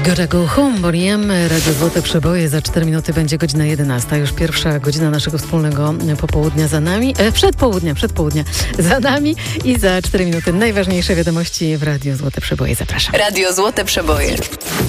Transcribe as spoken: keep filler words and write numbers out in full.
Gotta go home, Boniem, Radio Złote Przeboje. Za cztery minuty będzie godzina jedenasta. Już pierwsza godzina naszego wspólnego popołudnia za nami. E, przedpołudnia, przedpołudnia za nami i za cztery minuty najważniejsze wiadomości w Radio Złote Przeboje. Zapraszam. Radio Złote Przeboje.